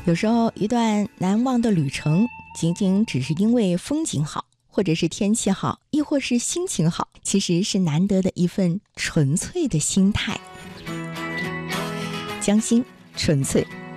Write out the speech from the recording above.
有时候一段难忘的旅程，仅仅只是因为风景好，或者是天气好，亦或是心情好，其实是难得的一份纯粹的心态。江心纯粹